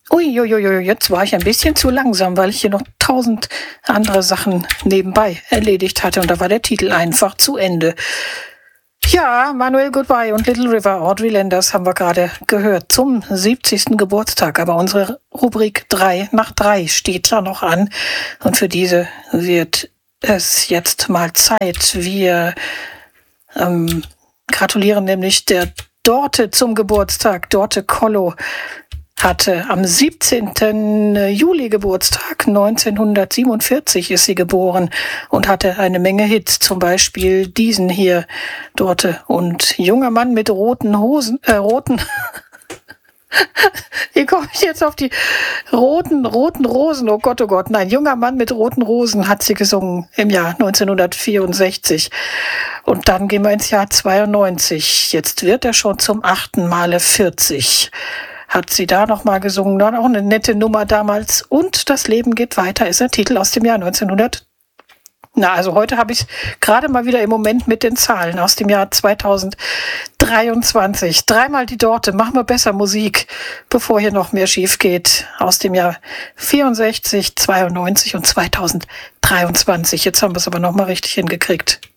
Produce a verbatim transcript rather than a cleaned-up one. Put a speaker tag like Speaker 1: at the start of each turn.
Speaker 1: Uiuiui, jetzt war ich ein bisschen zu langsam, weil ich hier noch tausend andere Sachen nebenbei erledigt hatte und da war der Titel einfach zu Ende. Ja, Manuel Goodbye und Little River, Audrey Landers haben wir gerade gehört zum siebzigsten Geburtstag. Aber unsere Rubrik drei nach drei steht da noch an. Und für diese wird es jetzt mal Zeit. Wir ähm, gratulieren nämlich der Dorte zum Geburtstag. Dorte Kollo hatte am siebzehnten Juli Geburtstag, neunzehnhundertsiebenundvierzig ist sie geboren und hatte eine Menge Hits, zum Beispiel diesen hier, Dorte und junger Mann mit roten Hosen, äh, roten, hier komme ich jetzt auf die roten, roten Rosen, oh Gott, oh Gott, nein, junger Mann mit roten Rosen hat sie gesungen im Jahr neunzehnhundertvierundsechzig. Und dann gehen wir ins Jahr zweiundneunzig, jetzt wird er schon zum achten Male vierzig. Hat sie da nochmal gesungen, dann auch eine nette Nummer damals. Und das Leben geht weiter ist ein Titel aus dem Jahr neunzehnhundert. Na, also heute habe ich gerade mal wieder im Moment mit den Zahlen aus dem Jahr zweitausenddreiundzwanzig. Dreimal die Dorte, machen wir besser Musik, bevor hier noch mehr schief geht. Aus dem Jahr vierundsechzig, zweiundneunzig und zweitausenddreiundzwanzig. Jetzt haben wir es aber nochmal richtig hingekriegt.